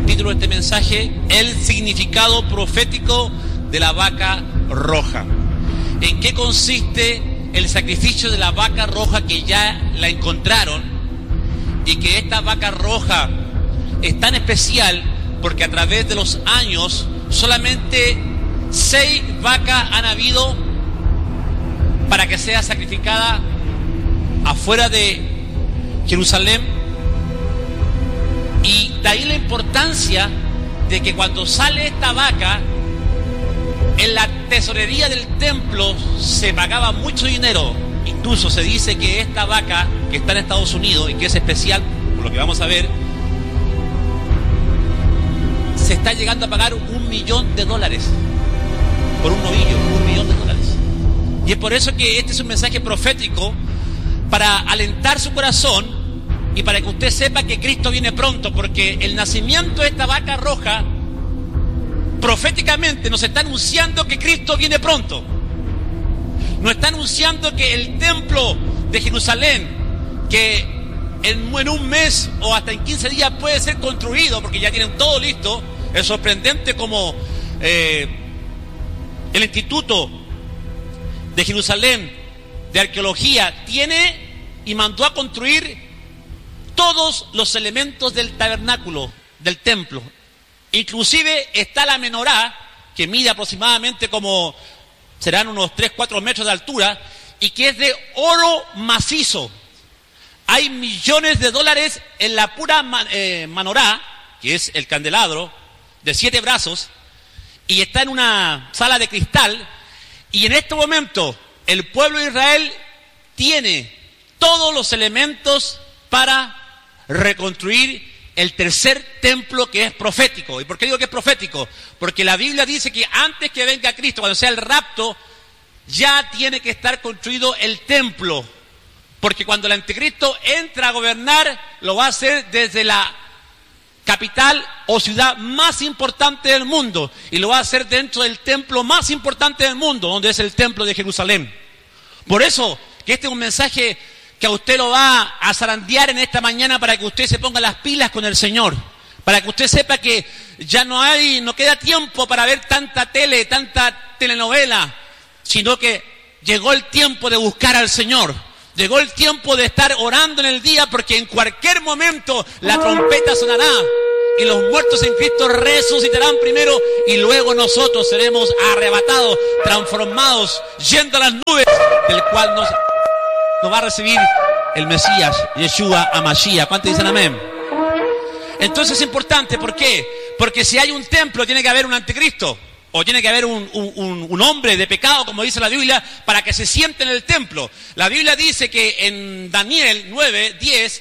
título de este mensaje, el significado profético de la vaca roja. ¿En qué consiste el sacrificio de la vaca roja que ya la encontraron? Y que esta vaca roja es tan especial porque a través de los años solamente 6 vacas han habido para que sea sacrificada afuera de Jerusalén. Y de ahí la importancia de que cuando sale esta vaca, en la tesorería del templo se pagaba mucho dinero. Incluso se dice que esta vaca que está en Estados Unidos y que es especial, por lo que vamos a ver, se está llegando a pagar $1 millón por un novillo, $1 millón. Y es por eso que este es un mensaje profético para alentar su corazón y para que usted sepa que Cristo viene pronto, porque el nacimiento de esta vaca roja proféticamente nos está anunciando que Cristo viene pronto. Nos está anunciando que el templo de Jerusalén, que en un mes o hasta en 15 días puede ser construido, porque ya tienen todo listo. Es sorprendente como el Instituto de Jerusalén de Arqueología tiene y mandó a construir todos los elementos del tabernáculo, del templo. Inclusive está la menorá, que mide aproximadamente como, serán unos 3-4 metros de altura, y que es de oro macizo. Hay millones de dólares en la pura menorá, que es el candelabro, de 7 brazos, y está en una sala de cristal, y en este momento el pueblo de Israel tiene todos los elementos para reconstruir el tercer templo, que es profético. ¿Y por qué digo que es profético? Porque la Biblia dice que antes que venga Cristo, cuando sea el rapto, ya tiene que estar construido el templo. Porque cuando el anticristo entra a gobernar, lo va a hacer desde la capital o ciudad más importante del mundo, y lo va a hacer dentro del templo más importante del mundo, donde es el templo de Jerusalén. Por eso que este es un mensaje que a usted lo va a zarandear en esta mañana, para que usted se ponga las pilas con el Señor, para que usted sepa que ya no queda tiempo para ver tanta telenovela, sino que llegó el tiempo de buscar al Señor. Llegó el tiempo de estar orando en el día, porque en cualquier momento la trompeta sonará y los muertos en Cristo resucitarán primero, y luego nosotros seremos arrebatados, transformados, yendo a las nubes, del cual nos va a recibir el Mesías, Yeshua HaMashiach. ¿Cuántos dicen amén? Entonces es importante, ¿por qué? Porque si hay un templo, tiene que haber un anticristo. O tiene que haber un hombre de pecado, como dice la Biblia, para que se siente en el templo. La Biblia dice que en Daniel 9:10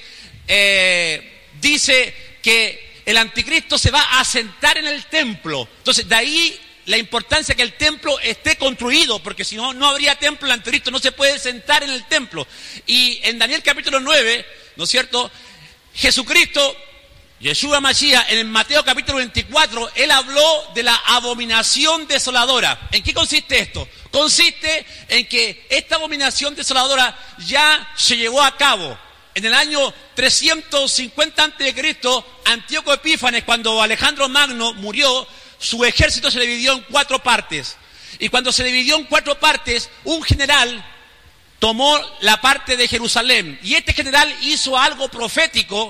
dice que el anticristo se va a sentar en el templo. Entonces, de ahí la importancia que el templo esté construido, porque si no, no habría templo, el anticristo no se puede sentar en el templo. Y en Daniel capítulo 9, ¿no es cierto?, Jesucristo, Yeshua HaMashiach, en Mateo capítulo 24, él habló de la abominación desoladora. ¿En qué consiste esto? Consiste en que esta abominación desoladora ya se llevó a cabo. En el año 350 a.C., Antíoco Epífanes, cuando Alejandro Magno murió, su ejército se dividió en 4 partes. Y cuando se dividió en 4 partes, un general tomó la parte de Jerusalén. Y este general hizo algo profético,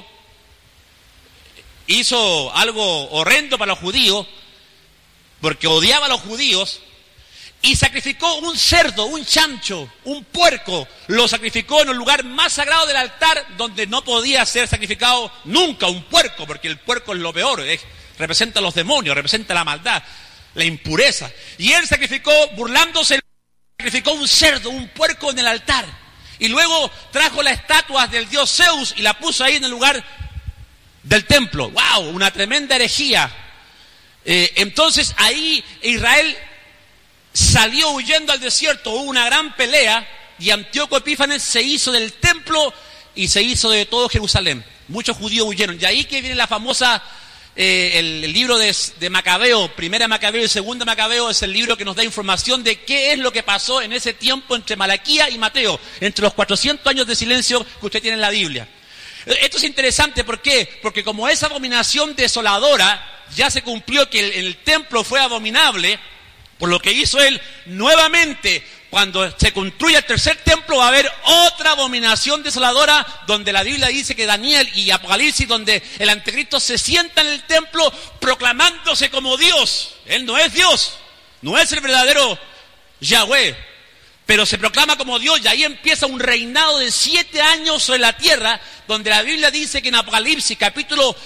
hizo algo horrendo para los judíos, porque odiaba a los judíos, y sacrificó un cerdo, un chancho, un puerco. Lo sacrificó en un lugar más sagrado del altar, donde no podía ser sacrificado nunca un puerco, porque el puerco es lo peor, representa a los demonios, representa la maldad, la impureza. Y él sacrificó, burlándose, sacrificó un cerdo, un puerco en el altar. Y luego trajo las estatuas del dios Zeus y la puso ahí en el lugar del templo. ¡Wow! Una tremenda herejía. Entonces ahí Israel salió huyendo al desierto, hubo una gran pelea, y Antíoco Epífanes se hizo del templo y se hizo de todo Jerusalén. Muchos judíos huyeron. Y ahí que viene la famosa, el libro de Macabeo, Primera Macabeo y Segunda Macabeo, es el libro que nos da información de qué es lo que pasó en ese tiempo entre Malaquías y Mateo, entre los 400 años de silencio que usted tiene en la Biblia. Esto es interesante, ¿por qué? Porque como esa abominación desoladora ya se cumplió, que el templo fue abominable, por lo que hizo él, nuevamente, cuando se construya el tercer templo, va a haber otra abominación desoladora, donde la Biblia dice que Daniel y Apocalipsis, donde el anticristo se sienta en el templo proclamándose como Dios. Él no es Dios, no es el verdadero Yahweh, pero se proclama como Dios, y ahí empieza un reinado de 7 años sobre la tierra, donde la Biblia dice que en Apocalipsis, capítulo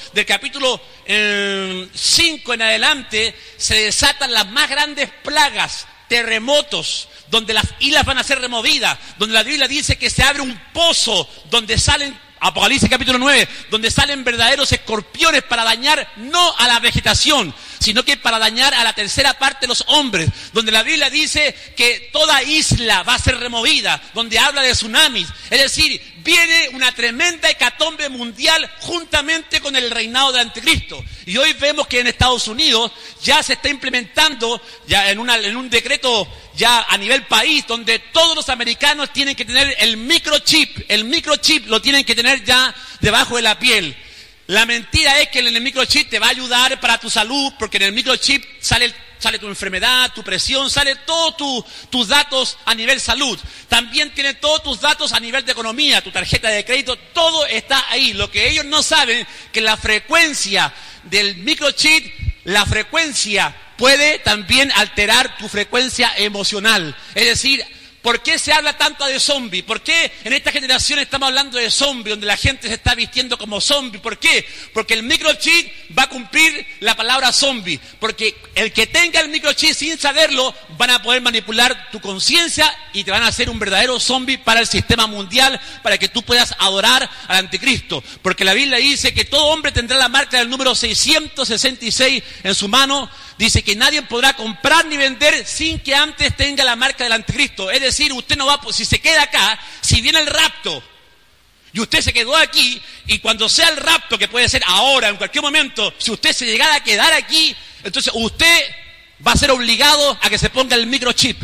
5 en adelante, se desatan las más grandes plagas, terremotos, donde las islas van a ser removidas, donde la Biblia dice que se abre un pozo, donde salen, Apocalipsis capítulo 9, donde salen verdaderos escorpiones para dañar no a la vegetación, sino que para dañar a la tercera parte de los hombres, donde la Biblia dice que toda isla va a ser removida, donde habla de tsunamis, es decir, viene una tremenda hecatombe mundial juntamente con el reinado del anticristo. Y hoy vemos que en Estados Unidos ya se está implementando ya en un decreto ya a nivel país, donde todos los americanos tienen que tener el microchip lo tienen que tener ya debajo de la piel. La mentira es que en el microchip te va a ayudar para tu salud, porque en el microchip sale tu enfermedad, tu presión, sale todos tus datos a nivel salud. También tiene todos tus datos a nivel de economía, tu tarjeta de crédito, todo está ahí. Lo que ellos no saben, que la frecuencia del microchip, la frecuencia puede también alterar tu frecuencia emocional. Es decir, ¿por qué se habla tanto de zombie? ¿Por qué en esta generación estamos hablando de zombie, donde la gente se está vistiendo como zombie? ¿Por qué? Porque el microchip va a cumplir la palabra zombie. Porque el que tenga el microchip sin saberlo, van a poder manipular tu conciencia y te van a hacer un verdadero zombie para el sistema mundial, para que tú puedas adorar al anticristo. Porque la Biblia dice que todo hombre tendrá la marca del número 666 en su mano. Dice que nadie podrá comprar ni vender sin que antes tenga la marca del anticristo. Es decir, usted no va, si se queda acá, si viene el rapto, y usted se quedó aquí, y cuando sea el rapto, que puede ser ahora, en cualquier momento, si usted se llegara a quedar aquí, entonces usted va a ser obligado a que se ponga el microchip.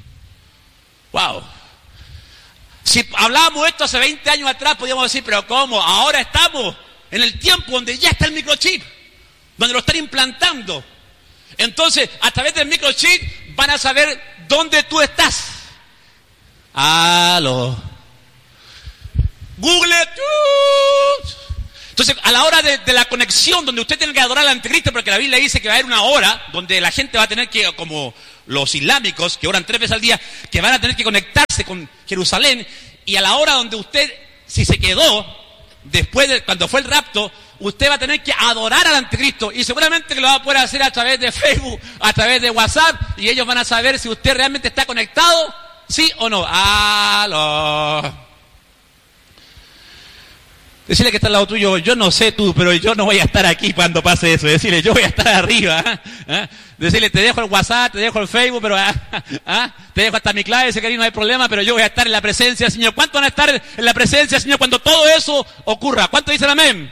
¡Wow! Si hablábamos esto hace 20 años atrás, podíamos decir, pero ¿cómo? Ahora estamos en el tiempo donde ya está el microchip, donde lo están implantando. Entonces, a través del microchip van a saber dónde tú estás. ¡Aló! Google. Entonces, a la hora de la conexión, donde usted tiene que adorar al anticristo, porque la Biblia dice que va a haber una hora donde la gente va a tener que, como los islámicos, que oran 3 veces al día, que van a tener que conectarse con Jerusalén, y a la hora donde usted, si se quedó, después de cuando fue el rapto, usted va a tener que adorar al anticristo, y seguramente que lo va a poder hacer a través de Facebook, a través de WhatsApp, y ellos van a saber si usted realmente está conectado, sí o no. ¡Aló! Decirle que está al lado tuyo, yo no sé tú, pero yo no voy a estar aquí cuando pase eso. Decirle, yo voy a estar arriba. ¿eh? Decirle, te dejo el WhatsApp, te dejo el Facebook, pero te dejo hasta mi clave, ese cariño, no hay problema, pero yo voy a estar en la presencia del Señor. ¿Cuántos van a estar en la presencia del Señor cuando todo eso ocurra? ¿Cuántos dicen amén?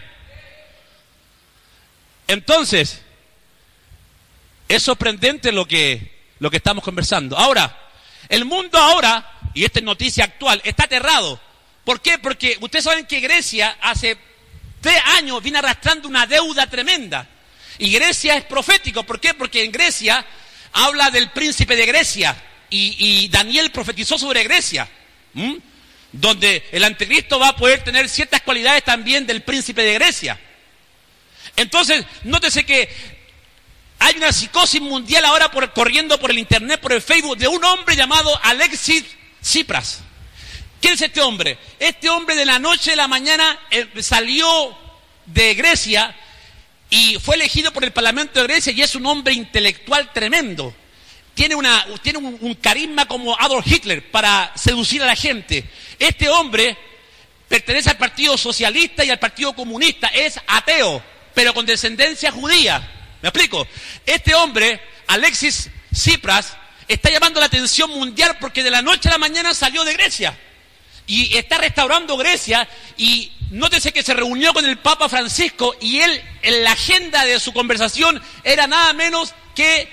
Entonces, es sorprendente lo que estamos conversando. Ahora, el mundo ahora, y esta es noticia actual, está aterrado. ¿Por qué? Porque ustedes saben que Grecia hace 3 años viene arrastrando una deuda tremenda. Y Grecia es profético. ¿Por qué? Porque en Grecia habla del príncipe de Grecia. Y Daniel profetizó sobre Grecia. Donde el anticristo va a poder tener ciertas cualidades también del príncipe de Grecia. Entonces, nótese que hay una psicosis mundial ahora corriendo por el internet, por el Facebook, de un hombre llamado Alexis Tsipras. ¿Quién es este hombre? Este hombre de la noche a la mañana salió de Grecia y fue elegido por el Parlamento de Grecia, y es un hombre intelectual tremendo. Tiene un carisma como Adolf Hitler para seducir a la gente. Este hombre pertenece al Partido Socialista y al Partido Comunista, es ateo, pero con descendencia judía. ¿Me explico? Este hombre, Alexis Tsipras, está llamando la atención mundial porque de la noche a la mañana salió de Grecia. Y está restaurando Grecia, y nótese que se reunió con el Papa Francisco, y él, en la agenda de su conversación, era nada menos que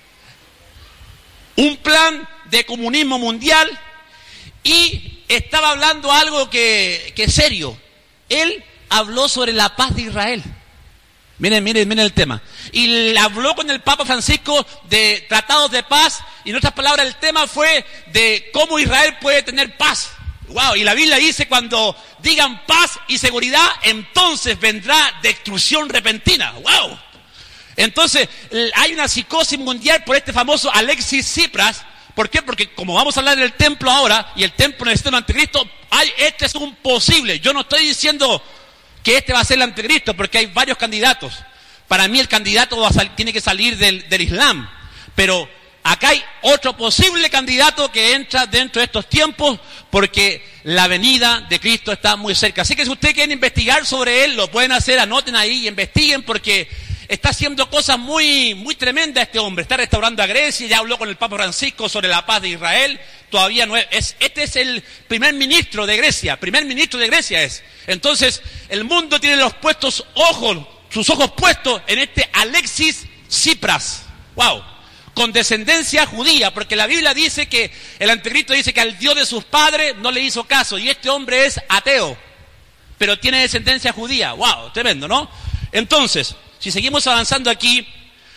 un plan de comunismo mundial, y estaba hablando algo que es serio. Él habló sobre la paz de Israel. Miren el tema. Y habló con el Papa Francisco de tratados de paz, y en otras palabras el tema fue de cómo Israel puede tener paz. Wow, y la Biblia dice, cuando digan paz y seguridad, entonces vendrá destrucción repentina. Wow. Entonces, hay una psicosis mundial por este famoso Alexis Tsipras. ¿Por qué? Porque como vamos a hablar del templo ahora, y el templo necesita un anticristo, este es un posible. Yo no estoy diciendo que este va a ser el anticristo, porque hay varios candidatos. Para mí el candidato tiene que salir del Islam. Pero acá hay otro posible candidato que entra dentro de estos tiempos, porque la venida de Cristo está muy cerca. Así que si ustedes quieren investigar sobre él, lo pueden hacer, anoten ahí y investiguen, porque está haciendo cosas muy, muy tremendas este hombre. Está restaurando a Grecia, ya habló con el Papa Francisco sobre la paz de Israel. Todavía no es. Este es el primer ministro de Grecia es. Entonces, el mundo tiene sus ojos puestos en este Alexis Tsipras. Wow. Con descendencia judía, porque la Biblia dice que el anticristo dice que al Dios de sus padres no le hizo caso, y este hombre es ateo, pero tiene descendencia judía. Wow, tremendo, ¿no? Entonces, si seguimos avanzando aquí,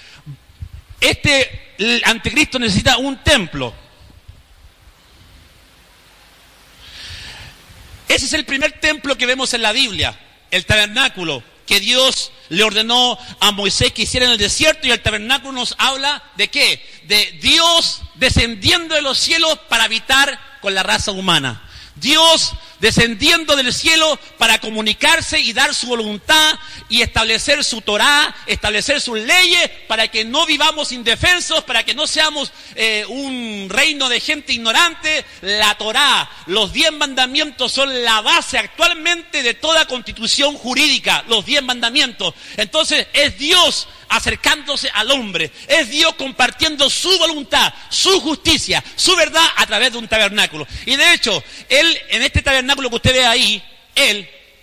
el anticristo necesita un templo. Ese es el primer templo que vemos en la Biblia, el tabernáculo que Dios le ordenó a Moisés que hiciera en el desierto, y el tabernáculo nos habla ¿de qué? De Dios descendiendo de los cielos para habitar con la raza humana. Dios descendiendo del cielo para comunicarse y dar su voluntad y establecer su Torá, establecer sus leyes, para que no vivamos indefensos, para que no seamos un reino de gente ignorante. La Torá, los 10 mandamientos son la base actualmente de toda constitución jurídica, los 10 mandamientos. Entonces es Dios acercándose al hombre, es Dios compartiendo su voluntad, su justicia, su verdad a través de un tabernáculo. Y de hecho, Él en este tabernáculo que usted ve ahí, Él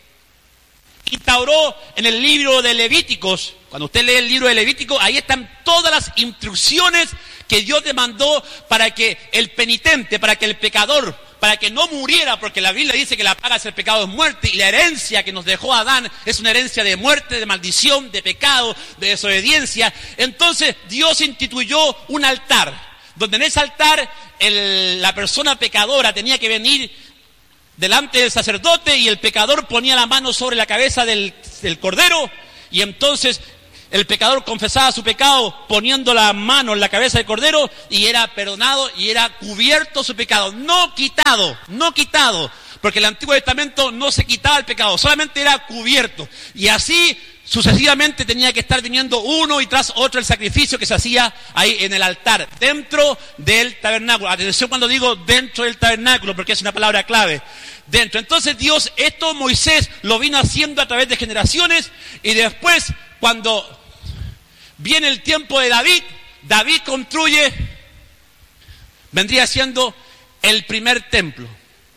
instauró en el libro de Levíticos. Cuando usted lee el libro de Levítico, ahí están todas las instrucciones que Dios demandó para que el penitente, para que el pecador, para que no muriera, porque la Biblia dice que la paga del pecado es muerte, y la herencia que nos dejó Adán es una herencia de muerte, de maldición, de pecado, de desobediencia. Entonces Dios instituyó un altar, donde en ese altar la persona pecadora tenía que venir delante del sacerdote, y el pecador ponía la mano sobre la cabeza del cordero, y entonces el pecador confesaba su pecado poniendo la mano en la cabeza del cordero, y era perdonado y era cubierto su pecado, no quitado, porque en el Antiguo Testamento no se quitaba el pecado, solamente era cubierto. Y así sucesivamente tenía que estar viniendo uno y tras otro el sacrificio que se hacía ahí en el altar, dentro del tabernáculo. Atención cuando digo dentro del tabernáculo, porque es una palabra clave. Dentro. Entonces Dios, Moisés lo vino haciendo a través de generaciones, y después, cuando viene el tiempo de David construye, vendría siendo el primer templo.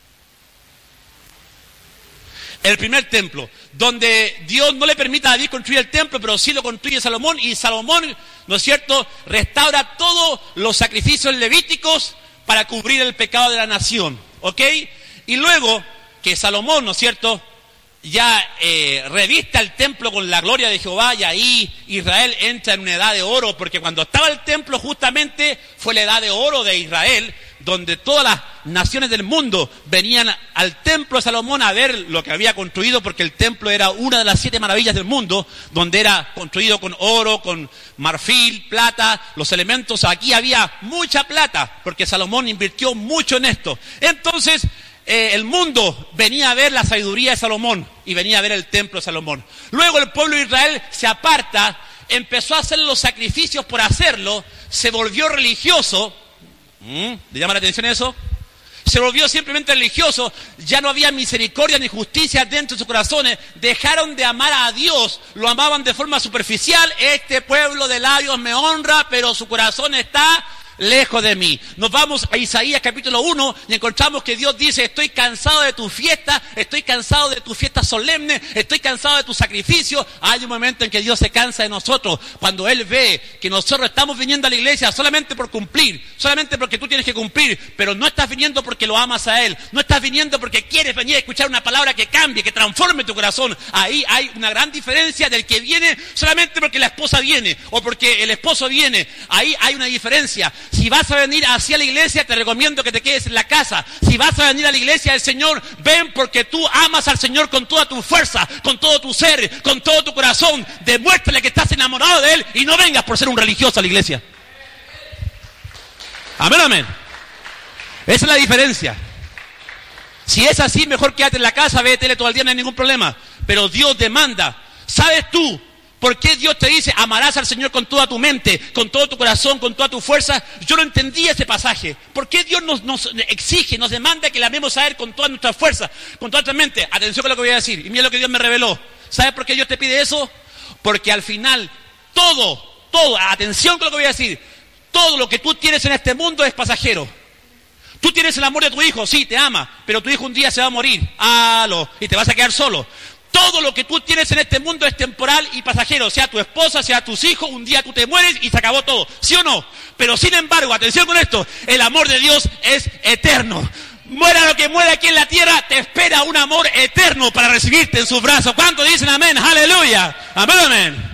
El primer templo, donde Dios no le permite a David construir el templo, pero sí lo construye Salomón, y Salomón, ¿no es cierto?, restaura todos los sacrificios levíticos para cubrir el pecado de la nación, ¿ok? Y luego que Salomón, ¿no es cierto?, ya revista el templo con la gloria de Jehová, y ahí Israel entra en una edad de oro, porque cuando estaba el templo justamente fue la edad de oro de Israel, donde todas las naciones del mundo venían al templo de Salomón a ver lo que había construido, porque el templo era una de las 7 maravillas del mundo, donde era construido con oro, con marfil, plata, los elementos. Aquí había mucha plata, porque Salomón invirtió mucho en esto. Entonces el mundo venía a ver la sabiduría de Salomón, y venía a ver el templo de Salomón. Luego el pueblo de Israel se aparta, empezó a hacer los sacrificios por hacerlo, se volvió religioso. ¿Le llama la atención eso? Se volvió simplemente religioso, ya no había misericordia ni justicia dentro de sus corazones, dejaron de amar a Dios, lo amaban de forma superficial. Este pueblo de labios me honra, pero su corazón está lejos de mí. Nos vamos a Isaías capítulo 1 y encontramos que Dios dice, estoy cansado de tu fiesta, estoy cansado de tu fiesta solemne, estoy cansado de tu sacrificio. Hay un momento en que Dios se cansa de nosotros, cuando Él ve que nosotros estamos viniendo a la iglesia solamente por cumplir, solamente porque tú tienes que cumplir, pero no estás viniendo porque lo amas a Él, no estás viniendo porque quieres venir a escuchar una palabra que cambie, que transforme tu corazón. Ahí hay una gran diferencia del que viene solamente porque la esposa viene o porque el esposo viene. Ahí hay una diferencia. Si vas a venir hacia la iglesia, te recomiendo que te quedes en la casa. Si vas a venir a la iglesia del Señor, ven porque tú amas al Señor con toda tu fuerza, con todo tu ser, con todo tu corazón. Demuéstrale que estás enamorado de Él y no vengas por ser un religioso a la iglesia. Amén, amén. Esa es la diferencia. Si es así, mejor quédate en la casa, ve tele todo el día, no hay ningún problema. Pero Dios demanda. ¿Sabes tú por qué Dios te dice amarás al Señor con toda tu mente, con todo tu corazón, con toda tu fuerza? Yo no entendí ese pasaje. ¿Por qué Dios nos exige, nos demanda que le amemos a Él con toda nuestra fuerza, con toda nuestra mente? Atención con lo que voy a decir. Y mira lo que Dios me reveló. ¿Sabes por qué Dios te pide eso? Porque al final, todo, atención con lo que voy a decir, todo lo que tú tienes en este mundo es pasajero. Tú tienes el amor de tu hijo, sí, te ama, pero tu hijo un día se va a morir, y te vas a quedar solo. Todo lo que tú tienes en este mundo es temporal y pasajero, sea tu esposa, sea tus hijos, un día tú te mueres y se acabó todo, ¿sí o no? Pero sin embargo, atención con esto, el amor de Dios es eterno. Muera lo que muera aquí en la tierra, te espera un amor eterno para recibirte en sus brazos. ¿Cuántos dicen amén? ¡Aleluya! ¡Amén, amén!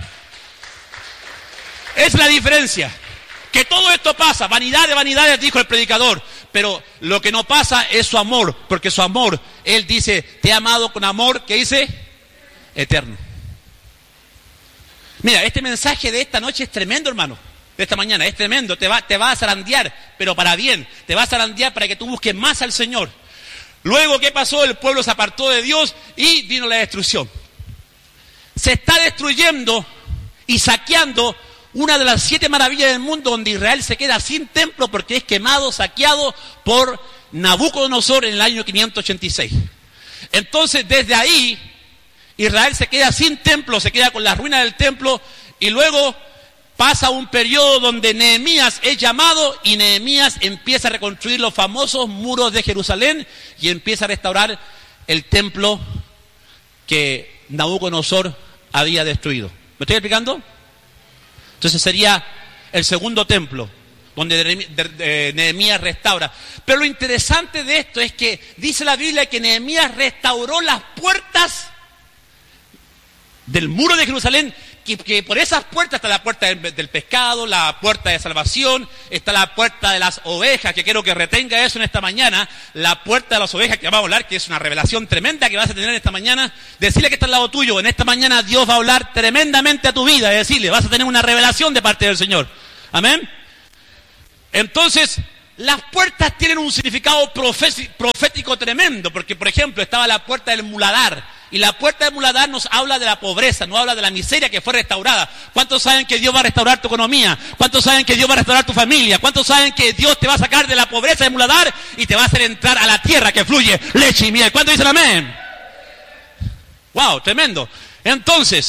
Es la diferencia. Que todo esto pasa, vanidad de vanidades, dijo el predicador. Pero lo que no pasa es su amor, porque su amor, Él dice, te he amado con amor, ¿qué dice? Eterno. Mira, este mensaje de esta noche es tremendo, hermano. De esta mañana, es tremendo, te va a zarandear, pero para bien, te va a zarandear para que tú busques más al Señor. Luego, ¿qué pasó? El pueblo se apartó de Dios y vino la destrucción. Se está destruyendo y saqueando una de las 7 maravillas del mundo, donde Israel se queda sin templo porque es quemado, saqueado por Nabucodonosor en el año 586. Entonces, desde ahí, Israel se queda sin templo, se queda con las ruinas del templo, y luego pasa un periodo donde Nehemías es llamado y Nehemías empieza a reconstruir los famosos muros de Jerusalén y empieza a restaurar el templo que Nabucodonosor había destruido. ¿Me estoy explicando? Entonces sería el segundo templo donde Nehemías restaura. Pero lo interesante de esto es que dice la Biblia que Nehemías restauró las puertas del muro de Jerusalén, que por esas puertas está la puerta del pescado, la puerta de salvación, está la puerta de las ovejas, que quiero que retenga eso en esta mañana, la puerta de las ovejas que vamos a hablar, que es una revelación tremenda que vas a tener en esta mañana. Decirle que está al lado tuyo, en esta mañana Dios va a hablar tremendamente a tu vida, es decirle, vas a tener una revelación de parte del Señor. Amén. Entonces, las puertas tienen un significado profético tremendo, porque por ejemplo estaba la puerta del muladar, y la puerta del muladar nos habla de la pobreza, nos habla de la miseria que fue restaurada. ¿Cuántos saben que Dios va a restaurar tu economía? ¿Cuántos saben que Dios va a restaurar tu familia? ¿Cuántos saben que Dios te va a sacar de la pobreza del muladar y te va a hacer entrar a la tierra que fluye leche y miel? ¿Cuántos dicen amén? ¡Wow! Tremendo. Entonces,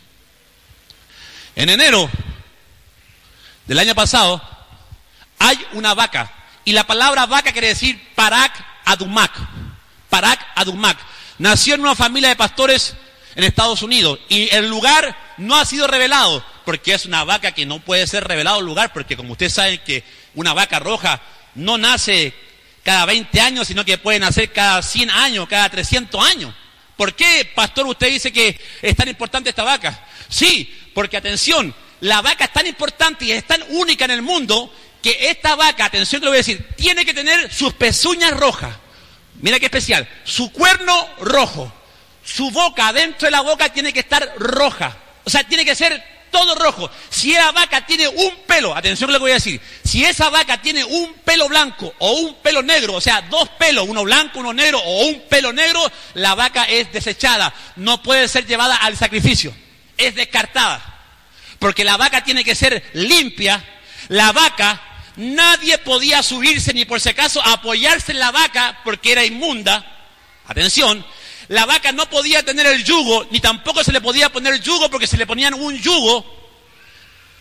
en enero del año pasado, hay una vaca, y la palabra vaca quiere decir Parak Adumak. Parak Adumak. Nació en una familia de pastores en Estados Unidos, y el lugar no ha sido revelado, porque es una vaca que no puede ser revelado el lugar, porque como ustedes saben que una vaca roja no nace cada 20 años, sino que puede nacer cada 100 años, cada 300 años. ¿Por qué, pastor, usted dice que es tan importante esta vaca? Sí, porque atención, la vaca es tan importante y es tan única en el mundo, que esta vaca, atención que lo voy a decir, tiene que tener sus pezuñas rojas. Mira qué especial. Su cuerno rojo. Su boca, dentro de la boca tiene que estar roja. O sea, tiene que ser todo rojo. Si esa vaca tiene un pelo, atención que lo que voy a decir, si esa vaca tiene un pelo blanco o un pelo negro, o sea, 2 pelos, uno blanco, uno negro, o un pelo negro, la vaca es desechada. No puede ser llevada al sacrificio. Es descartada. Porque la vaca tiene que ser limpia. La vaca, nadie podía subirse ni por si acaso apoyarse en la vaca porque era inmunda. Atención, la vaca no podía tener el yugo, ni tampoco se le podía poner el yugo, porque si le ponían un yugo,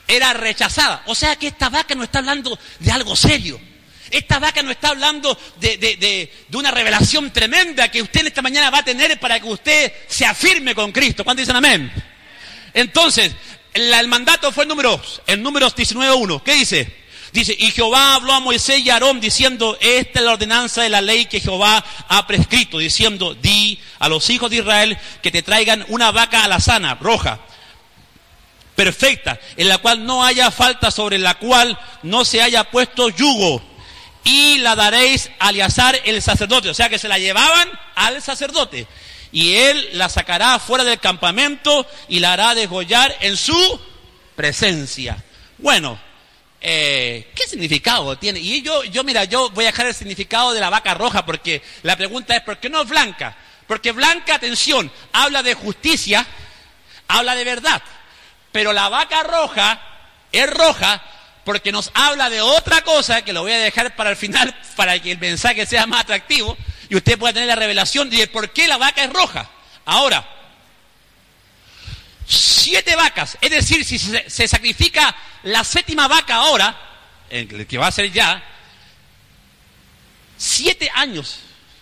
era rechazada. O sea que esta vaca no está hablando de algo serio. Esta vaca no está hablando de una revelación tremenda que usted en esta mañana va a tener para que usted se afirme con Cristo. ¿Cuántos dicen amén? Entonces, el mandato fue en Números 19:1. ¿Qué dice? Dice, y Jehová habló a Moisés y a Aarón diciendo, esta es la ordenanza de la ley que Jehová ha prescrito, diciendo, di a los hijos de Israel que te traigan una vaca alazana, roja, perfecta, en la cual no haya falta, sobre la cual no se haya puesto yugo, y la daréis a Eleazar el sacerdote. O sea que se la llevaban al sacerdote, y él la sacará fuera del campamento y la hará degollar en su presencia. Bueno, ¿qué significado tiene? Y yo voy a dejar el significado de la vaca roja, porque la pregunta es, ¿por qué no es blanca? Porque blanca, atención, habla de justicia, habla de verdad. Pero la vaca roja es roja porque nos habla de otra cosa, que lo voy a dejar para el final, para que el mensaje sea más atractivo, y usted pueda tener la revelación de por qué la vaca es roja. Ahora, 7 vacas, es decir, si se sacrifica la 7ª vaca ahora, el que va a ser ya, 7 años,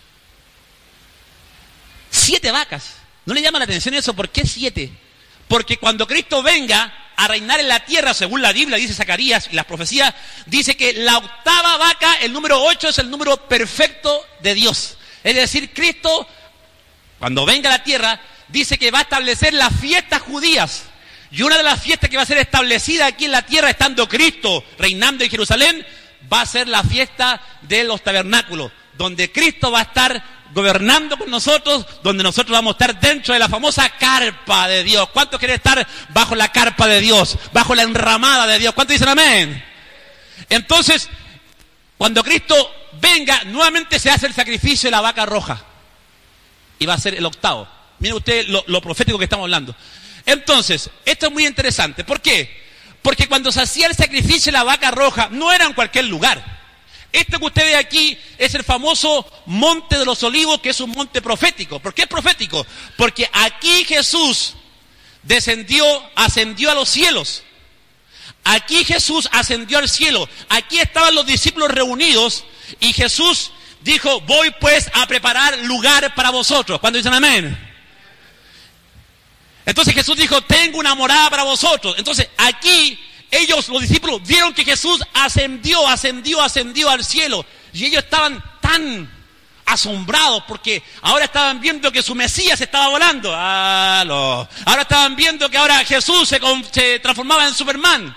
7 vacas. ¿No le llama la atención eso? ¿Por qué 7? Porque cuando Cristo venga a reinar en la tierra, según la Biblia dice Zacarías y las profecías, dice que la 8ª vaca, el número 8, es el número perfecto de Dios. Es decir, Cristo, cuando venga a la tierra, dice que va a establecer las fiestas judías. Y una de las fiestas que va a ser establecida aquí en la tierra, estando Cristo reinando en Jerusalén, va a ser la fiesta de los tabernáculos, donde Cristo va a estar gobernando con nosotros, donde nosotros vamos a estar dentro de la famosa carpa de Dios. ¿Cuántos quieren estar bajo la carpa de Dios, bajo la enramada de Dios? ¿Cuántos dicen amén? Entonces, cuando Cristo venga, nuevamente se hace el sacrificio de la vaca roja, y va a ser el 8º. Miren ustedes lo profético que estamos hablando. Entonces, esto es muy interesante. ¿Por qué? Porque cuando se hacía el sacrificio de la vaca roja, no era en cualquier lugar. Esto que usted ve aquí es el famoso Monte de los Olivos, que es un monte profético. ¿Por qué es profético? Porque aquí Jesús ascendió a los cielos. Aquí Jesús ascendió al cielo. Aquí estaban los discípulos reunidos y Jesús dijo, voy pues a preparar lugar para vosotros. ¿Cuándo dicen amén? Entonces Jesús dijo, tengo una morada para vosotros. Entonces aquí ellos, los discípulos, vieron que Jesús ascendió al cielo. Y ellos estaban tan asombrados porque ahora estaban viendo que su Mesías estaba volando. Ahora estaban viendo que ahora Jesús se transformaba en Superman.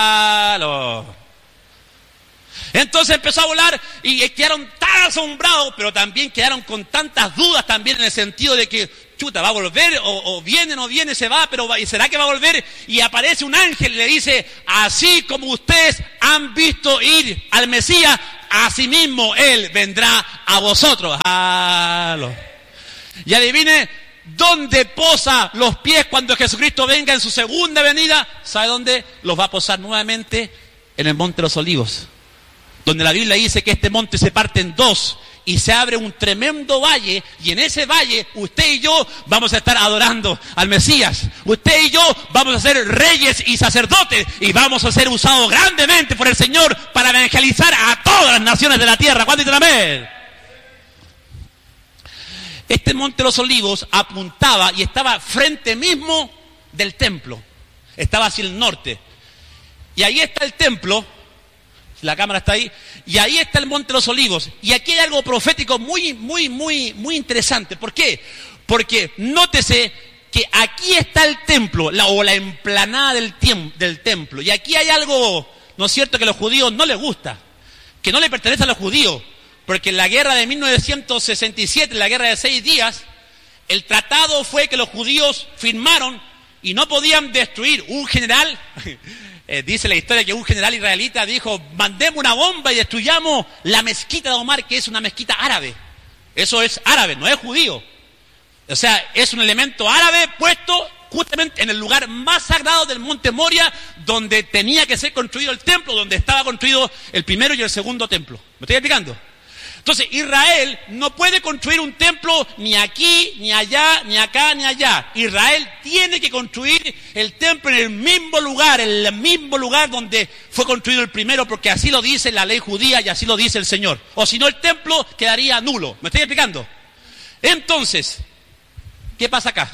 Entonces empezó a volar y quedaron tan asombrados, pero también quedaron con tantas dudas también, en el sentido de que, chuta, ¿va a volver? O viene, no viene, se va, pero ¿será que va a volver? Y aparece un ángel y le dice, así como ustedes han visto ir al Mesías, así mismo Él vendrá a vosotros. Y adivine dónde posa los pies cuando Jesucristo venga en su segunda venida. ¿Sabe dónde? Los va a posar nuevamente en el Monte de los Olivos, donde la Biblia dice que este monte se parte en 2 y se abre un tremendo valle, y en ese valle usted y yo vamos a estar adorando al Mesías. Usted y yo vamos a ser reyes y sacerdotes y vamos a ser usados grandemente por el Señor para evangelizar a todas las naciones de la tierra. ¿Cuánto dicen amén? Este Monte de los Olivos apuntaba y estaba frente mismo del templo. Estaba hacia el norte. Y ahí está el templo. La cámara está ahí. Y ahí está el Monte de los Olivos. Y aquí hay algo profético muy interesante. ¿Por qué? Porque nótese que aquí está el templo, la emplanada del templo. Y aquí hay algo, ¿no es cierto?, que a los judíos no les gusta, que no le pertenece a los judíos. Porque en la guerra de 1967, la guerra de 6 días, el tratado fue que los judíos firmaron y no podían destruir. Un general... dice la historia que un general israelita dijo, mandemos una bomba y destruyamos la mezquita de Omar, que es una mezquita árabe. Eso es árabe, no es judío. O sea, es un elemento árabe puesto justamente en el lugar más sagrado del monte Moria, donde tenía que ser construido el templo, donde estaba construido el primero y el segundo templo. ¿Me estoy explicando? Entonces Israel no puede construir un templo ni aquí, ni allá, ni acá, ni allá. Israel tiene que construir el templo en el mismo lugar donde fue construido el primero, porque así lo dice la ley judía y así lo dice el Señor. O si no, el templo quedaría nulo. ¿Me estoy explicando? Entonces, ¿qué pasa acá?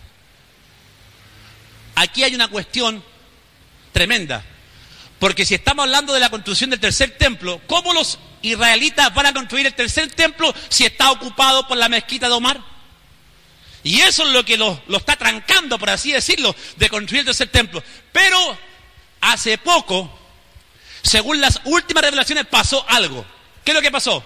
Aquí hay una cuestión tremenda. Porque si estamos hablando de la construcción del tercer templo, ¿cómo los israelitas van a construir el tercer templo si está ocupado por la mezquita de Omar? Y eso es lo que lo está trancando, por así decirlo, de construir el tercer templo. Pero hace poco, según las últimas revelaciones, pasó algo. ¿Qué es lo que pasó?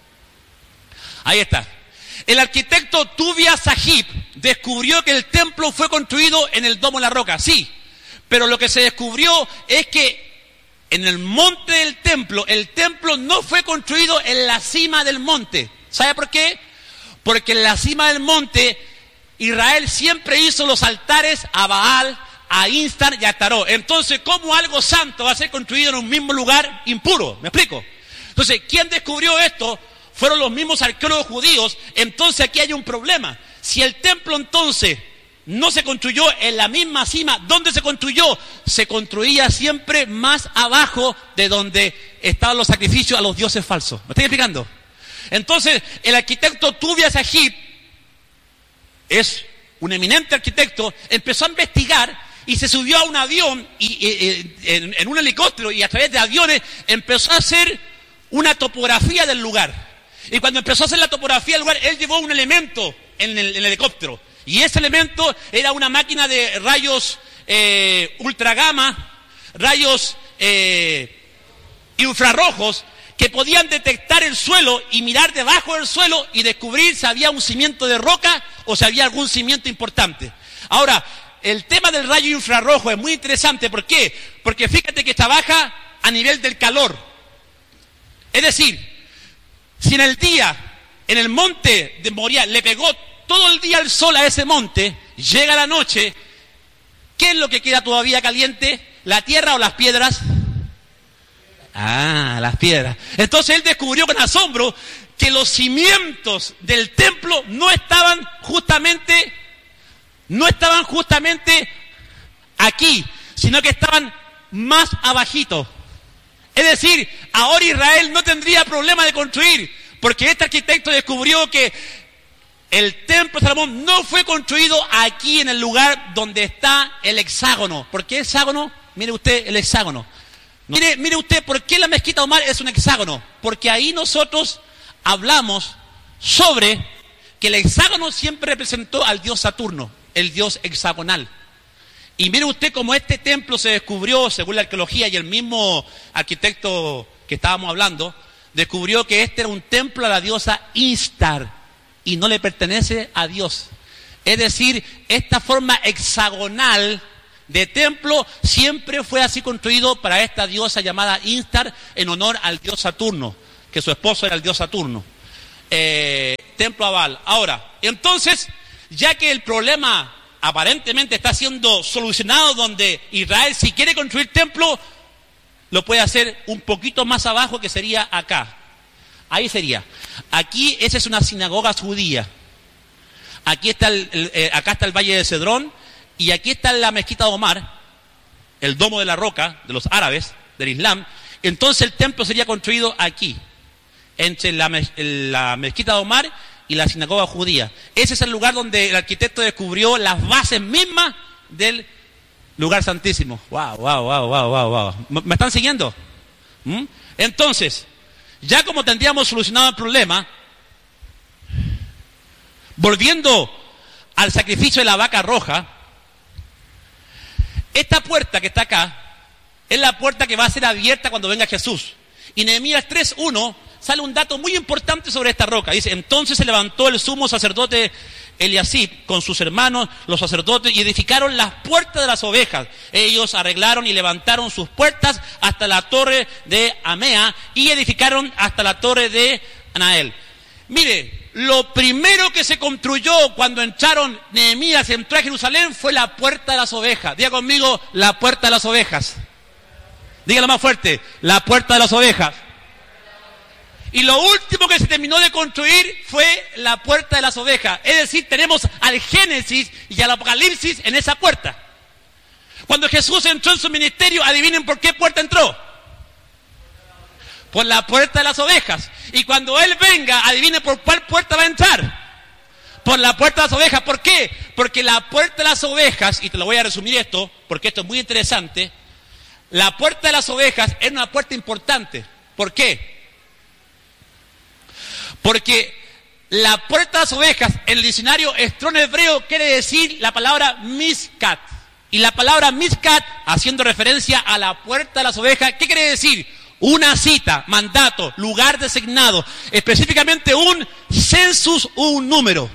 Ahí está. El arquitecto Tuvia Sahib descubrió que el templo fue construido en el Domo de la Roca, sí. Pero lo que se descubrió es que en el monte del templo, el templo no fue construido en la cima del monte. ¿Sabe por qué? Porque en la cima del monte, Israel siempre hizo los altares a Baal, a Instar y a Taró. Entonces, ¿cómo algo santo va a ser construido en un mismo lugar impuro? ¿Me explico? Entonces, ¿quién descubrió esto? Fueron los mismos arqueólogos judíos. Entonces, aquí hay un problema. Si el templo entonces no se construyó en la misma cima, ¿dónde se construyó? Se construía siempre más abajo de donde estaban los sacrificios a los dioses falsos. ¿Me estoy explicando? Entonces, el arquitecto Tuvia Sahib, es un eminente arquitecto, empezó a investigar y se subió a un avión en un helicóptero, y a través de aviones empezó a hacer una topografía del lugar. Y cuando empezó a hacer la topografía del lugar, él llevó un elemento en el helicóptero. Y ese elemento era una máquina de rayos ultragamma, rayos infrarrojos, que podían detectar el suelo y mirar debajo del suelo y descubrir si había un cimiento de roca o si había algún cimiento importante. Ahora, el tema del rayo infrarrojo es muy interesante. ¿Por qué? Porque fíjate que trabaja a nivel del calor. Es decir, si en el día, en el monte de Moria, le pegó todo el día el sol a ese monte, llega la noche, ¿qué es lo que queda todavía caliente? ¿La tierra o las piedras? Ah, las piedras. Entonces él descubrió con asombro que los cimientos del templo no estaban justamente aquí, sino que estaban más abajito. Es decir, ahora Israel no tendría problema de construir, porque este arquitecto descubrió que el templo de Salomón no fue construido aquí en el lugar donde está el hexágono. ¿Por qué hexágono? Mire usted el hexágono. Mire usted, ¿por qué la mezquita de Omar es un hexágono? Porque ahí nosotros hablamos sobre que el hexágono siempre representó al dios Saturno, el dios hexagonal. Y mire usted cómo este templo se descubrió, según la arqueología y el mismo arquitecto que estábamos hablando, descubrió que este era un templo a la diosa Instar y no le pertenece a Dios. Es decir, esta forma hexagonal de templo siempre fue así construido para esta diosa llamada Instar, en honor al dios Saturno, que su esposo era el dios Saturno. Templo a Baal. Ahora, entonces, ya que el problema aparentemente está siendo solucionado, donde Israel, si quiere construir templo, lo puede hacer un poquito más abajo, que sería acá. Ahí sería. Aquí, esa es una sinagoga judía. Aquí está acá está el Valle de Cedrón, y aquí está la mezquita de Omar, el Domo de la Roca de los árabes, del Islam. Entonces el templo sería construido aquí, entre la mezquita de Omar y la sinagoga judía. Ese es el lugar donde el arquitecto descubrió las bases mismas del lugar santísimo. Wow. ¿Me están siguiendo? Entonces, ya como tendríamos solucionado el problema, volviendo al sacrificio de la vaca roja, esta puerta que está acá es la puerta que va a ser abierta cuando venga Jesús. Y Nehemías 3:1 sale un dato muy importante sobre esta roca. Dice: entonces se levantó el sumo sacerdote Eliasib con sus hermanos, los sacerdotes, y edificaron las puertas de las ovejas. Ellos arreglaron y levantaron sus puertas hasta la torre de Amea, y edificaron hasta la torre de Anael. Mire, lo primero que se construyó cuando Nehemías entró a Jerusalén fue la puerta de las ovejas. Diga conmigo, la puerta de las ovejas. Dígalo más fuerte, la puerta de las ovejas. Y lo último que se terminó de construir fue la puerta de las ovejas. Es decir, tenemos al Génesis y al Apocalipsis en esa puerta. Cuando Jesús entró en su ministerio, adivinen por qué puerta entró. Por la puerta de las ovejas. Y cuando Él venga, adivinen por cuál puerta va a entrar. Por la puerta de las ovejas. ¿Por qué? Porque la puerta de las ovejas, y te lo voy a resumir esto, porque esto es muy interesante. La puerta de las ovejas es una puerta importante. ¿Por qué? Porque la puerta de las ovejas, en el diccionario Strong hebreo, quiere decir la palabra miskat. Y la palabra miskat, haciendo referencia a la puerta de las ovejas, ¿qué quiere decir? Una cita, mandato, lugar designado, específicamente un census, un número.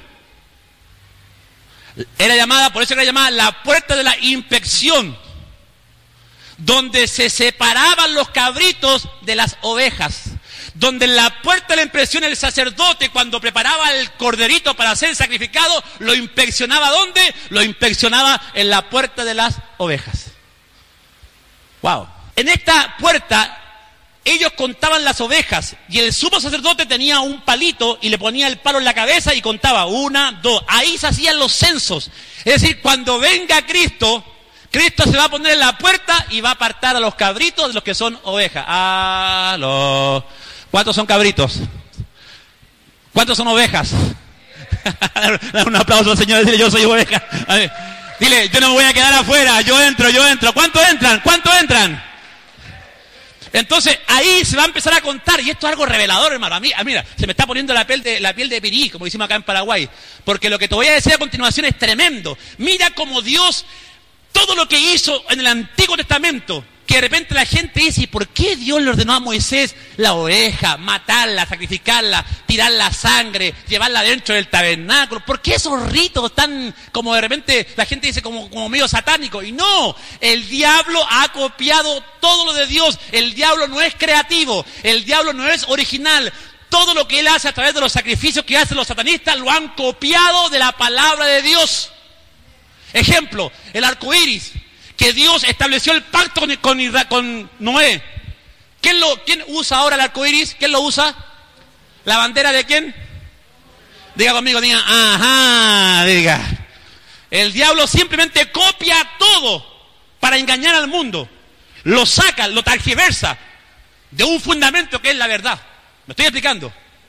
Por eso era llamada la puerta de la inspección, donde se separaban los cabritos de las ovejas. Donde en la puerta de la inspección el sacerdote, cuando preparaba el corderito para ser sacrificado, lo inspeccionaba ¿dónde? Lo inspeccionaba en la puerta de las ovejas. Wow. En esta puerta ellos contaban las ovejas y el sumo sacerdote tenía un palito y le ponía el palo en la cabeza y contaba 1, 2. Ahí se hacían los censos. Es decir, cuando venga Cristo, Cristo se va a poner en la puerta y va a apartar a los cabritos de los que son ovejas. ¿Cuántos son cabritos? ¿Cuántos son ovejas? Dale un aplauso al Señor y dile, yo soy oveja. A ver, dile, yo no me voy a quedar afuera, yo entro. ¿Cuántos entran? ¿Cuántos entran? Entonces, ahí se va a empezar a contar, y esto es algo revelador, hermano. Mira, se me está poniendo la piel de pirí, como decimos acá en Paraguay, porque lo que te voy a decir a continuación es tremendo. Mira cómo Dios, todo lo que hizo en el Antiguo Testamento, que de repente la gente dice, ¿y por qué Dios le ordenó a Moisés la oveja, matarla, sacrificarla, tirar la sangre, llevarla dentro del tabernáculo? ¿Por qué esos ritos tan, como de repente la gente dice, como medio satánicos? Y no, el diablo ha copiado todo lo de Dios. El diablo no es creativo, el diablo no es original. Todo lo que él hace a través de los sacrificios que hacen los satanistas lo han copiado de la palabra de Dios. Ejemplo, el arco iris, que Dios estableció el pacto con Noé. ¿Quién usa ahora el arco iris? ¿Quién lo usa? ¿La bandera de quién? Diga conmigo, diga, ajá, diga. El diablo simplemente copia todo para engañar al mundo. Lo saca, lo tergiversa de un fundamento que es la verdad. ¿Me estoy explicando?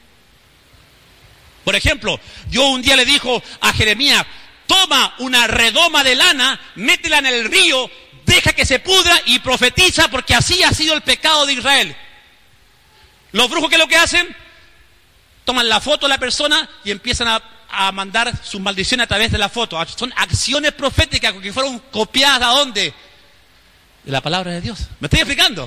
Por ejemplo, Dios un día le dijo a Jeremías, toma una redoma de lana, métela en el río, deja que se pudra y profetiza, porque así ha sido el pecado de Israel. Los brujos, ¿qué es lo que hacen? Toman la foto de la persona y empiezan a mandar sus maldiciones a través de la foto. Son acciones proféticas que fueron copiadas ¿a dónde? De la palabra de Dios. ¿Me estoy explicando?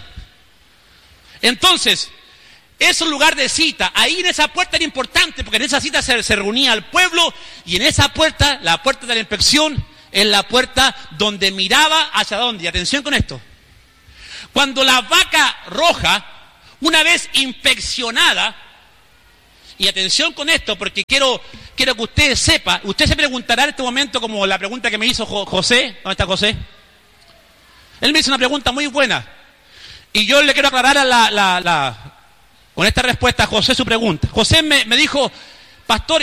Entonces, es un lugar de cita. Ahí en esa puerta era importante, porque en esa cita se reunía al pueblo, y en esa puerta, la puerta de la inspección, es la puerta donde miraba hacia dónde. Y atención con esto. Cuando la vaca roja, una vez inspeccionada, y atención con esto, porque quiero que usted sepa, usted se preguntará en este momento, como la pregunta que me hizo José. ¿Dónde está José? Él me hizo una pregunta muy buena, y yo le quiero aclarar con esta respuesta a José su pregunta. José me dijo, pastor,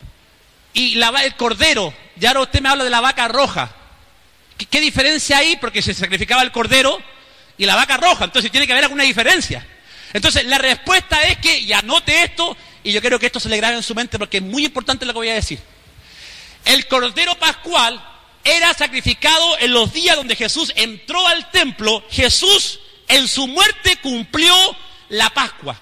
y el cordero, y ahora usted me habla de la vaca roja. ¿Qué diferencia hay? Porque se sacrificaba el cordero y la vaca roja, entonces tiene que haber alguna diferencia. Entonces la respuesta es que, y anote esto, y yo quiero que esto se le grabe en su mente porque es muy importante lo que voy a decir. El cordero pascual era sacrificado en los días donde Jesús entró al templo. Jesús en su muerte cumplió la Pascua.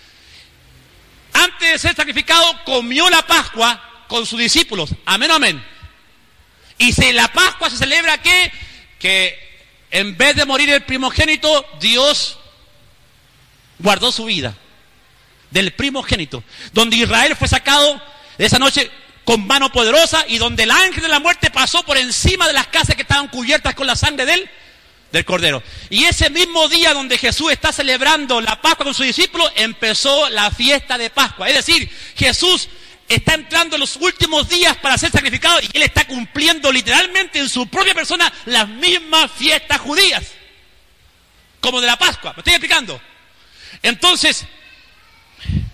Antes de ser sacrificado, comió la Pascua con sus discípulos. Amén, amén. Y si la Pascua se celebra, ¿qué? Que en vez de morir el primogénito, Dios guardó su vida del primogénito. Donde Israel fue sacado de esa noche con mano poderosa, y donde el ángel de la muerte pasó por encima de las casas que estaban cubiertas con la sangre del cordero. Y ese mismo día donde Jesús está celebrando la Pascua con sus discípulos, empezó la fiesta de Pascua. Es decir, Jesús está entrando en los últimos días para ser sacrificado, y Él está cumpliendo literalmente en su propia persona las mismas fiestas judías, como de la Pascua. ¿Me estoy explicando? Entonces,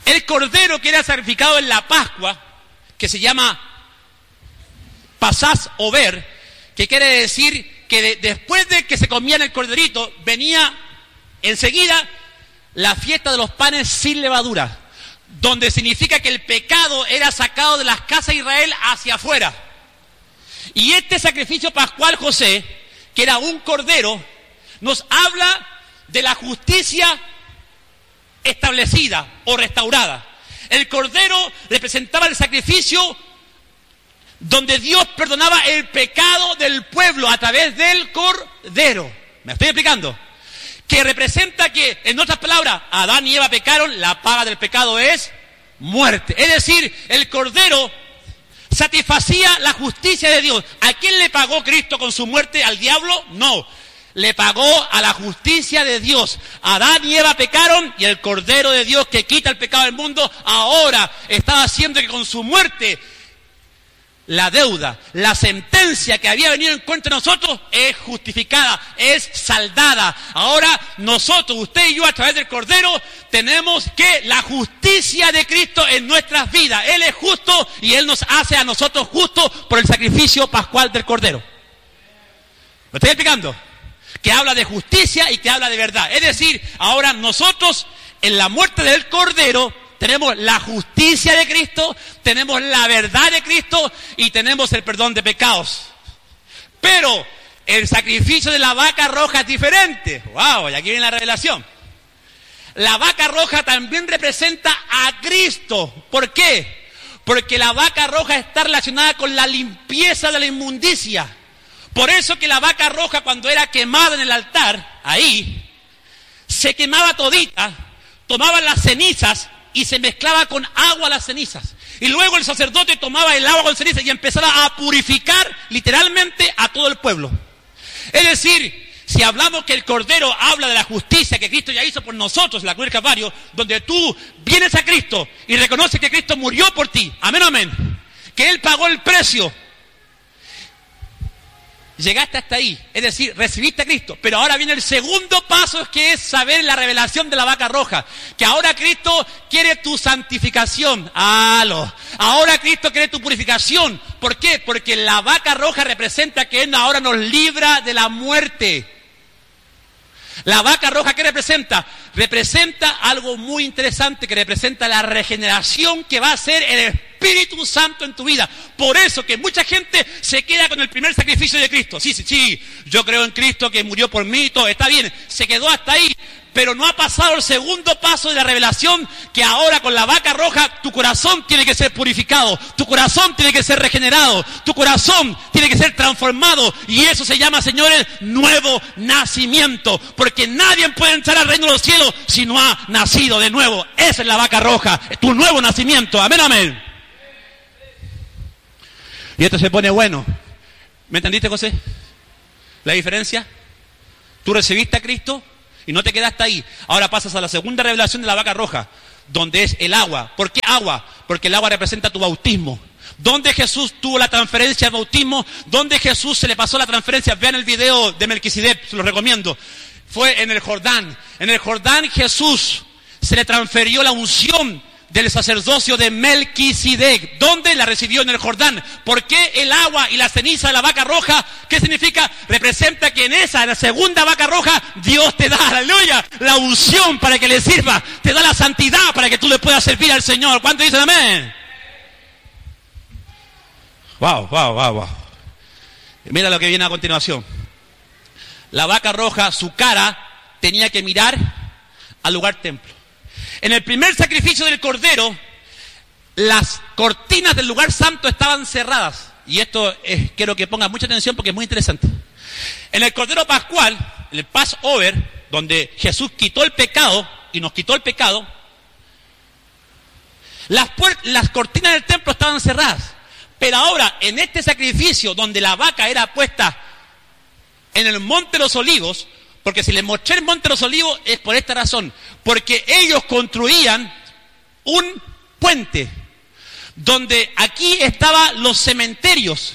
El cordero que era sacrificado en la Pascua, que se llama Pasás Over, que quiere decir que después de que se comían el corderito, venía enseguida la fiesta de los panes sin levadura, donde significa que el pecado era sacado de las casas de Israel hacia afuera. Y este sacrificio pascual, José, que era un cordero, nos habla de la justicia establecida o restaurada. El cordero representaba el sacrificio donde Dios perdonaba el pecado del pueblo a través del cordero. ¿Me estoy explicando? Que representa que, en otras palabras, Adán y Eva pecaron, la paga del pecado es muerte. Es decir, el cordero satisfacía la justicia de Dios. ¿A quién le pagó Cristo con su muerte? ¿Al diablo? No. Le pagó a la justicia de Dios. Adán y Eva pecaron y el Cordero de Dios que quita el pecado del mundo ahora estaba haciendo que con su muerte la deuda, la sentencia que había venido en contra de nosotros es justificada, es saldada. Ahora nosotros, usted y yo, a través del Cordero, tenemos que la justicia de Cristo en nuestras vidas. Él es justo y Él nos hace a nosotros justos por el sacrificio pascual del Cordero. ¿Me estoy explicando? Que habla de justicia y que habla de verdad. Es decir, ahora nosotros, en la muerte del Cordero, tenemos la justicia de Cristo, tenemos la verdad de Cristo y tenemos el perdón de pecados. Pero el sacrificio de la vaca roja es diferente. ¡Wow! Y aquí viene la revelación. La vaca roja también representa a Cristo. ¿Por qué? Porque la vaca roja está relacionada con la limpieza de la inmundicia. Por eso que la vaca roja, cuando era quemada en el altar, ahí, se quemaba todita, tomaban las cenizas y se mezclaba con agua las cenizas. Y luego el sacerdote tomaba el agua con cenizas y empezaba a purificar literalmente a todo el pueblo. Es decir, si hablamos que el Cordero habla de la justicia que Cristo ya hizo por nosotros en la cruz del Calvario, donde tú vienes a Cristo y reconoces que Cristo murió por ti, amén, amén, que Él pagó el precio, llegaste hasta ahí, es decir, recibiste a Cristo. Pero ahora viene el segundo paso, que es saber la revelación de la vaca roja. Que ahora Cristo quiere tu santificación. Ahora Cristo quiere tu purificación. ¿Por qué? Porque la vaca roja representa que Él ahora nos libra de la muerte. La vaca roja, ¿qué representa? Representa algo muy interesante, que representa la regeneración que va a hacer el Espíritu Santo en tu vida. Por eso que mucha gente se queda con el primer sacrificio de Cristo. Sí, yo creo en Cristo que murió por mí, todo está bien, se quedó hasta ahí. Pero no ha pasado el segundo paso de la revelación, que ahora con la vaca roja tu corazón tiene que ser purificado, tu corazón tiene que ser regenerado, tu corazón tiene que ser transformado. Y eso se llama, señores, nuevo nacimiento. Porque nadie puede entrar al reino de los cielos si no ha nacido de nuevo. Esa es la vaca roja, tu nuevo nacimiento. Amén, amén. Y esto se pone bueno. ¿Me entendiste, José? ¿La diferencia? Tú recibiste a Cristo y no te quedaste ahí. Ahora pasas a la segunda revelación de la vaca roja, donde es el agua. ¿Por qué agua? Porque el agua representa tu bautismo. ¿Dónde Jesús tuvo la transferencia del bautismo? ¿Dónde Jesús se le pasó la transferencia? Vean el video de Melquisedec, se lo recomiendo. Fue en el Jordán. En el Jordán Jesús se le transfirió la unción del sacerdocio de Melquisedec. ¿Dónde la recibió? En el Jordán. ¿Por qué el agua y la ceniza de la vaca roja? ¿Qué significa? Representa que en la segunda vaca roja, Dios te da, aleluya, la unción para que le sirva, te da la santidad para que tú le puedas servir al Señor. ¿Cuántos dicen amén? Wow. Mira lo que viene a continuación. La vaca roja, su cara tenía que mirar al lugar templo. En el primer sacrificio del Cordero, las cortinas del lugar santo estaban cerradas. Y esto quiero que pongan mucha atención porque es muy interesante. En el Cordero Pascual, en el Passover, donde Jesús quitó el pecado y nos quitó el pecado, las cortinas del templo estaban cerradas. Pero ahora, en este sacrificio, donde la vaca era puesta en el Monte de los Olivos, porque si les mostré el Monte de los Olivos es por esta razón, porque ellos construían un puente, donde aquí estaban los cementerios,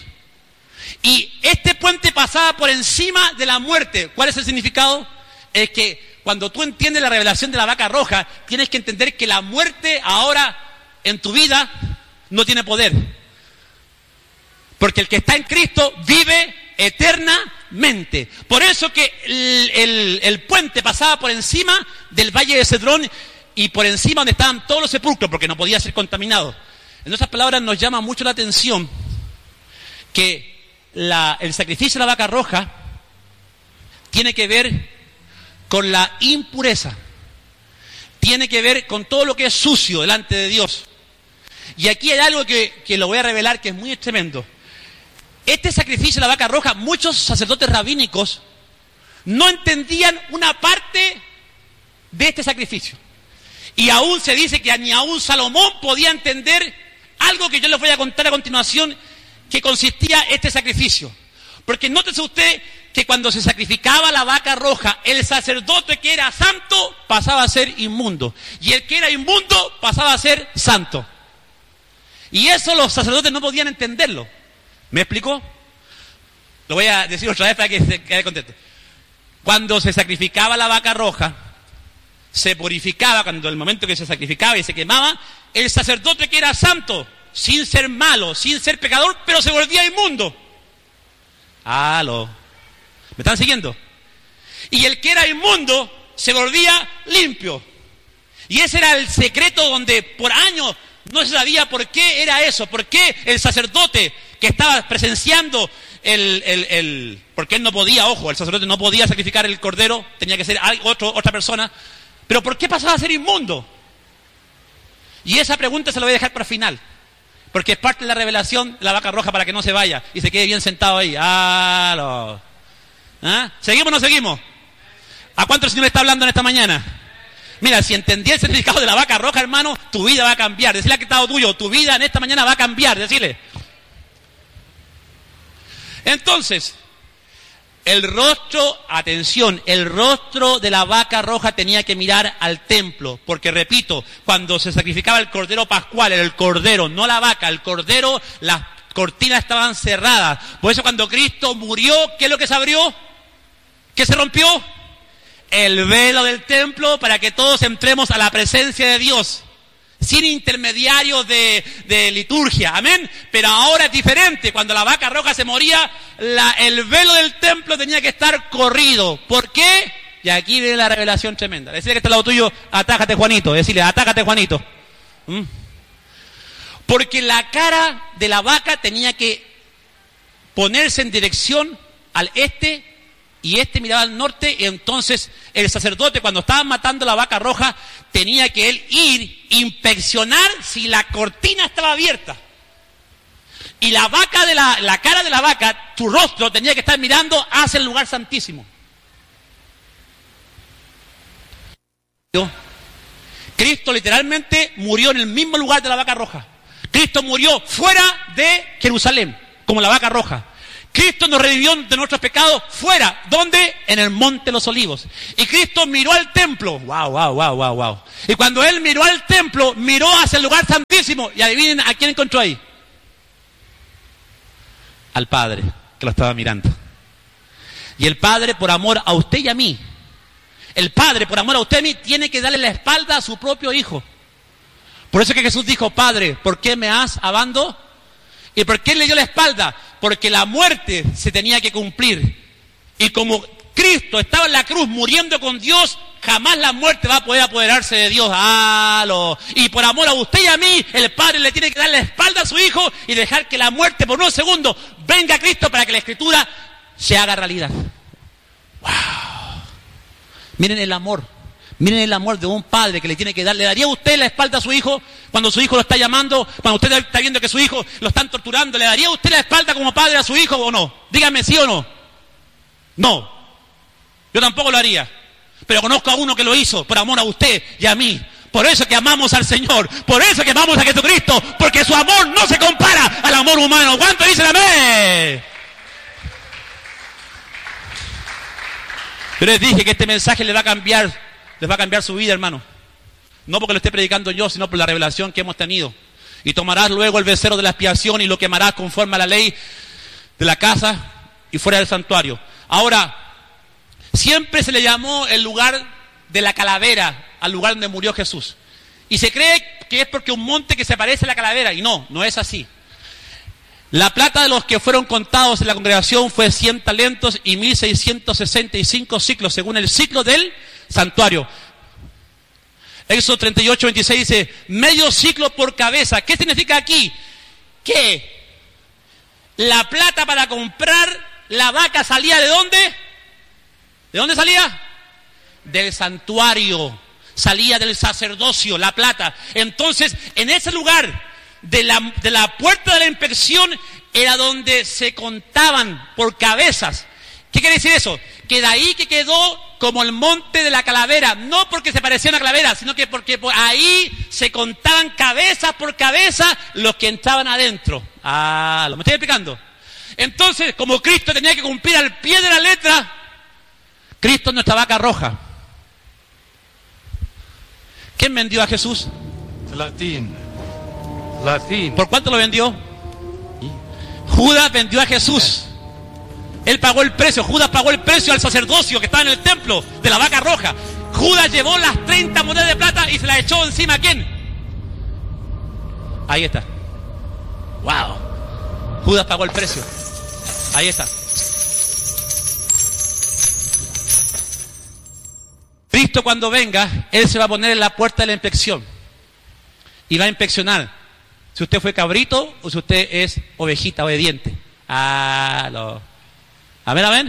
y este puente pasaba por encima de la muerte. ¿Cuál es el significado? Es que cuando tú entiendes la revelación de la vaca roja, tienes que entender que la muerte ahora en tu vida no tiene poder. Porque el que está en Cristo vive eternamente. Por eso que el puente pasaba por encima del valle de Cedrón y por encima donde estaban todos los sepulcros, porque no podía ser contaminado. En otras palabras, nos llama mucho la atención que el sacrificio de la vaca roja tiene que ver con la impureza, tiene que ver con todo lo que es sucio delante de Dios. Y aquí hay algo que lo voy a revelar que es muy tremendo. Este sacrificio de la vaca roja, muchos sacerdotes rabínicos no entendían una parte de este sacrificio. Y aún se dice que ni aún Salomón podía entender algo que yo les voy a contar a continuación, que consistía este sacrificio. Porque nótese usted que cuando se sacrificaba la vaca roja, el sacerdote que era santo pasaba a ser inmundo. Y el que era inmundo pasaba a ser santo. Y eso los sacerdotes no podían entenderlo. ¿Me explicó? Lo voy a decir otra vez para que se quede contento. Cuando se sacrificaba la vaca roja, se purificaba, cuando el momento que se sacrificaba y se quemaba, el sacerdote que era santo, sin ser malo, sin ser pecador, pero se volvía inmundo. ¿Me están siguiendo? Y el que era inmundo se volvía limpio. Y ese era el secreto donde por años no se sabía por qué era eso, por qué el sacerdote que estaba presenciando porque él no podía, el sacerdote no podía sacrificar el cordero, tenía que ser otra persona, pero ¿por qué pasaba a ser inmundo? Y esa pregunta se la voy a dejar para el final, porque es parte de la revelación de la vaca roja para que no se vaya y se quede bien sentado ahí. ¿Seguimos o no seguimos? ¿A cuánto el Señor está hablando en esta mañana? Mira, si entendí el significado de la vaca roja, hermano, tu vida va a cambiar. Decirle al que está tuyo, tu vida en esta mañana va a cambiar, decirle. Entonces, el rostro de la vaca roja tenía que mirar al templo, porque repito, cuando se sacrificaba el cordero pascual, era el cordero, no la vaca, el cordero, las cortinas estaban cerradas. Por eso cuando Cristo murió, ¿qué es lo que se abrió? ¿Qué se rompió? El velo del templo, para que todos entremos a la presencia de Dios, sin intermediarios de liturgia, amén. Pero ahora es diferente. Cuando la vaca roja se moría, el velo del templo tenía que estar corrido. ¿Por qué? Y aquí viene la revelación tremenda. Decirle que está al lado tuyo, atácate Juanito. Decirle, atácate Juanito. Porque la cara de la vaca tenía que ponerse en dirección al este, y este miraba al norte. Y entonces el sacerdote, cuando estaban matando la vaca roja, tenía que él ir, inspeccionar si la cortina estaba abierta. Y la cara de la vaca, tu rostro tenía que estar mirando hacia el lugar santísimo. Cristo literalmente murió en el mismo lugar de la vaca roja. Cristo murió fuera de Jerusalén, como la vaca roja. Cristo nos revivió de nuestros pecados fuera. ¿Dónde? En el Monte de los Olivos. Y Cristo miró al templo. Wow. Y cuando Él miró al templo, miró hacia el lugar santísimo. Y adivinen a quién encontró ahí. Al Padre, que lo estaba mirando. Y el Padre, por amor a usted y a mí, el Padre, por amor a usted y a mí, tiene que darle la espalda a su propio Hijo. Por eso que Jesús dijo, Padre, ¿por qué me has abandonado? ¿Y por qué le dio la espalda? Porque la muerte se tenía que cumplir. Y como Cristo estaba en la cruz muriendo con Dios, jamás la muerte va a poder apoderarse de Dios. Y por amor a usted y a mí, el Padre le tiene que dar la espalda a su Hijo y dejar que la muerte por unos segundos venga a Cristo para que la Escritura se haga realidad. ¡Wow! Miren el amor. Miren el amor de un padre que le tiene que dar. ¿Le daría usted la espalda a su hijo cuando su hijo lo está llamando? Cuando usted está viendo que su hijo lo están torturando, ¿le daría usted la espalda como padre a su hijo o no? Dígame sí o no. No. Yo tampoco lo haría. Pero conozco a uno que lo hizo por amor a usted y a mí. Por eso que amamos al Señor. Por eso que amamos a Jesucristo. Porque su amor no se compara al amor humano. ¿Cuánto dicen amén? Yo les dije que este mensaje les va a cambiar su vida, hermano. No porque lo esté predicando yo, sino por la revelación que hemos tenido. Y tomarás luego el becerro de la expiación y lo quemarás conforme a la ley de la casa y fuera del santuario. Ahora, siempre se le llamó el lugar de la calavera al lugar donde murió Jesús. Y se cree que es porque un monte que se parece a la calavera, y no es así. La plata de los que fueron contados en la congregación fue 100 talentos y 1665 ciclos, según el ciclo del santuario. Éxodo 38, 26 dice, medio ciclo por cabeza. ¿Qué significa aquí? Que la plata para comprar la vaca salía ¿de dónde? ¿De dónde salía? Del santuario. Salía del sacerdocio, la plata. Entonces, en ese lugar de la puerta de la inspección era donde se contaban por cabezas. ¿Qué quiere decir eso? Que de ahí que quedó como el monte de la calavera, no porque se parecía a una calavera, sino que porque ahí se contaban cabeza por cabeza los que entraban adentro. ¿Lo me estoy explicando? Entonces, como Cristo tenía que cumplir al pie de la letra, Cristo es nuestra vaca roja. ¿Quién vendió a Jesús? Latín. ¿Por cuánto lo vendió? Judas vendió a Jesús. Él pagó el precio. Judas pagó el precio al sacerdocio que estaba en el templo de la vaca roja. Judas llevó las 30 monedas de plata y se las echó encima ¿a quién? Ahí está. Wow. Judas pagó el precio. Ahí está. Cristo cuando venga, Él se va a poner en la puerta de la inspección y va a inspeccionar si usted fue cabrito o si usted es ovejita obediente. Amén.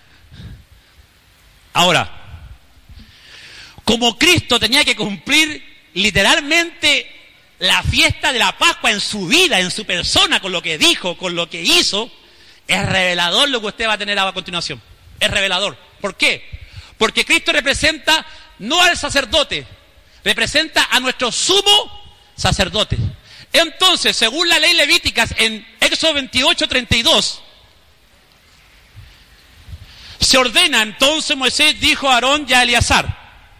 Ahora, como Cristo tenía que cumplir literalmente la fiesta de la Pascua en su vida, en su persona, con lo que dijo, con lo que hizo, es revelador lo que usted va a tener a continuación. Es revelador. ¿Por qué? Porque Cristo representa no al sacerdote, representa a nuestro sumo sacerdote. Entonces, según la ley levítica, en Éxodo 28, 32, se ordena, entonces Moisés dijo a Aarón y a Eleazar,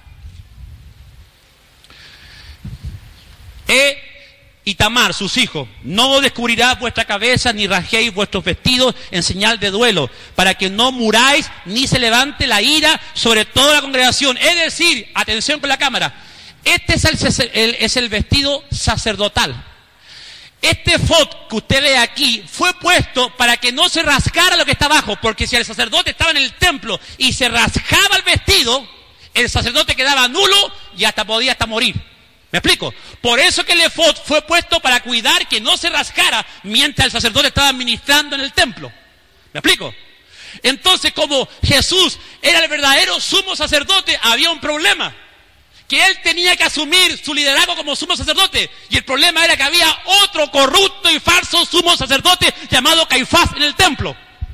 y Tamar, sus hijos, no descubrirá vuestra cabeza ni rasguéis vuestros vestidos en señal de duelo, para que no muráis ni se levante la ira sobre toda la congregación. Es decir, atención con la cámara, este es el vestido sacerdotal. Este efod que usted ve aquí fue puesto para que no se rasgara lo que está abajo, porque si el sacerdote estaba en el templo y se rasgaba el vestido, el sacerdote quedaba nulo y podía morir. ¿Me explico? Por eso que el efod fue puesto para cuidar que no se rasgara mientras el sacerdote estaba ministrando en el templo. ¿Me explico? Entonces, como Jesús era el verdadero sumo sacerdote, había un problema. Que él tenía que asumir su liderazgo como sumo sacerdote. Y el problema era que había otro corrupto y falso sumo sacerdote llamado Caifás en el templo.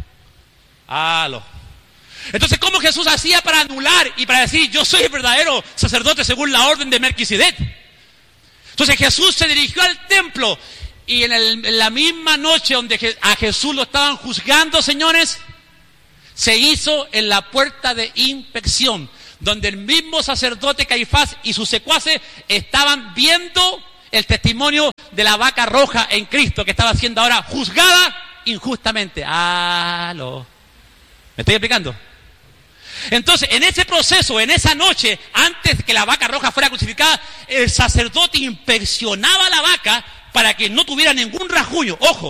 Entonces, ¿cómo Jesús hacía para anular y para decir, yo soy el verdadero sacerdote según la orden de Melquisedec? Entonces Jesús se dirigió al templo y en la misma noche donde a Jesús lo estaban juzgando, señores, se hizo en la puerta de inspección, donde el mismo sacerdote Caifás y sus secuaces estaban viendo el testimonio de la vaca roja en Cristo, que estaba siendo ahora juzgada injustamente. ¿Me estoy explicando? Entonces, en ese proceso, en esa noche, antes que la vaca roja fuera crucificada, el sacerdote inspeccionaba la vaca para que no tuviera ningún rasguño. Ojo,